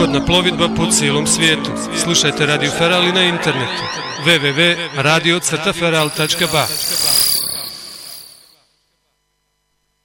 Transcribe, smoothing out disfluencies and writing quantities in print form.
Ugodna plovidba po cijelom svijetu. Slušajte Radio Feral i na internetu www.radio-feral.ba.